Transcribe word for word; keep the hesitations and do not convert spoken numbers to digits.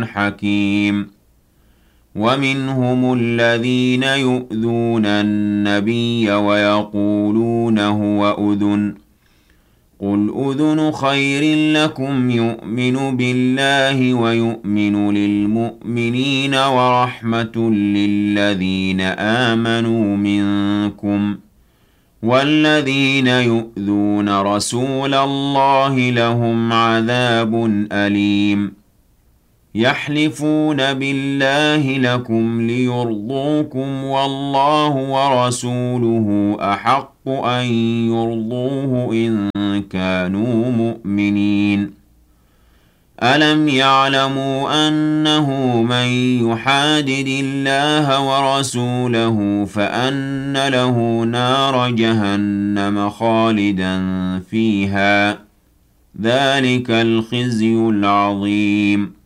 حكيم ومنهم الذين يؤذون النبي ويقولون هو أذن قل أذن خير لكم يؤمن بالله ويؤمن للمؤمنين ورحمة للذين آمنوا منكم والذين يؤذون رسول الله لهم عذاب أليم يحلفون بالله لكم ليرضوكم والله ورسوله أحق أن يرضوه إن كانوا مؤمنين ألم يعلموا أنه من يحادد الله ورسوله فأن له نار جهنم خالدا فيها ذلك الخزي العظيم